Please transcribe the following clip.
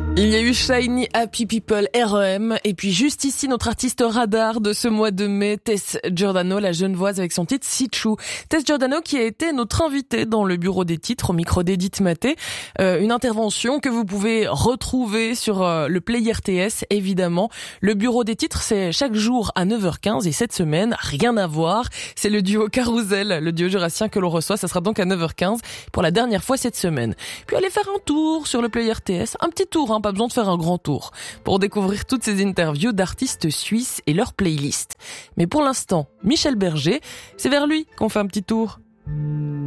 Il y a eu Shiny, Happy People, R.E.M. et puis juste ici notre artiste radar de ce mois de mai, Tess Giordano, la Genevoise avec son titre Sichou. Tess Giordano qui a été notre invitée dans le bureau des titres au micro d'Edith Maté. Une intervention que vous pouvez retrouver sur le Play RTS évidemment. Le bureau des titres c'est chaque jour à 9h15 et cette semaine, rien à voir. C'est le duo Carousel, le duo jurassien que l'on reçoit. Ça sera donc à 9h15 pour la dernière fois cette semaine. Puis allez faire un tour sur le Play RTS, un petit tour, pas besoin de faire un grand tour pour découvrir toutes ces interviews d'artistes suisses et leurs playlists. Mais pour l'instant, Michel Berger, c'est vers lui qu'on fait un petit tour.